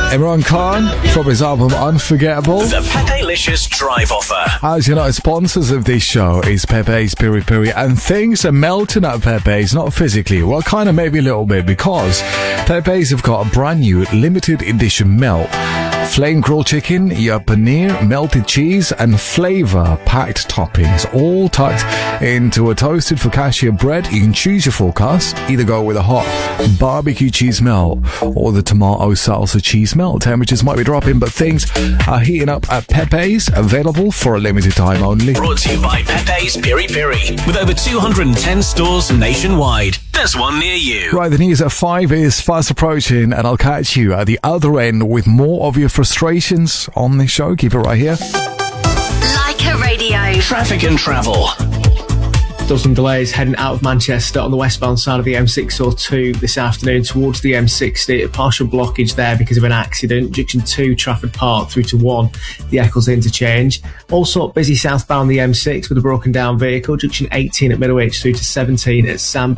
Imran Khan from his album Unforgettable. The Pepe-licious Drive Offer. As you know, sponsors of this show is Pepe's Piri Piri, and things are melting at Pepe's, not physically, well, kind of maybe a little bit, because Pepe's have got a brand new limited edition melt. Flame grilled chicken, your paneer, melted cheese, and flavor-packed toppings, all tucked into a toasted focaccia bread. You can choose your forecast. Either go with a hot barbecue cheese melt or the tomato salsa cheese melt. Temperatures might be dropping, but things are heating up at Pepe's, available for a limited time only. Brought to you by Pepe's Piri Piri. With over 210 stores nationwide, there's one near you. Right, the news at 5 is fast approaching, and I'll catch you at the other end with more of your frustrations on this show. Keep it right here. Leica Radio. Traffic and travel. Still some delays heading out of Manchester on the westbound side of the M602 this afternoon towards the M60. A partial blockage there because of an accident. Junction 2 Trafford Park through to 1 the Eccles interchange. Also busy southbound the M6 with a broken down vehicle. Junction 18 at Middlewich through to 17 at Sandbank.